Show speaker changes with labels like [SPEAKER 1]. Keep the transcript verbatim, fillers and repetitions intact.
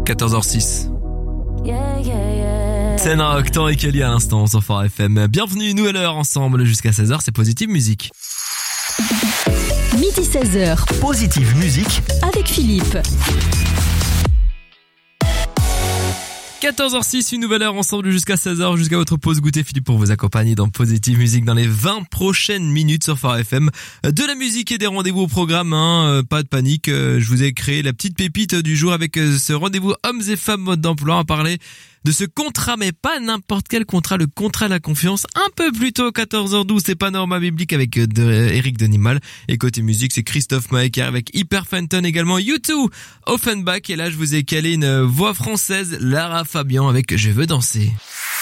[SPEAKER 1] quatorze heures six. C'est Octan et Kelly à l'instant sur Fort F M. Bienvenue, nous à l'heure ensemble jusqu'à seize heures, c'est Positive Musique.
[SPEAKER 2] Midi seize heures.
[SPEAKER 3] Positive Musique
[SPEAKER 2] avec Philippe.
[SPEAKER 1] quatorze heures six, une nouvelle heure ensemble jusqu'à seize heures, jusqu'à votre pause goûter. Philippe pour vous accompagner dans Positive Musique dans les vingt prochaines minutes sur Fort F M. De la musique et des rendez-vous au programme, hein. Pas de panique, je vous ai créé la petite pépite du jour avec ce rendez-vous hommes et femmes mode d'emploi. À parler de ce contrat, mais pas n'importe quel contrat, le contrat de la confiance. Un peu plus tôt, quatorze heures douze, c'est Panorama Biblique avec de, Eric Denimal. Et côté musique, c'est Christophe Maécart avec Hyper Fenton, également U deux, Offenbach. Et là, je vous ai calé une voix française, Lara Fabian avec Je veux danser.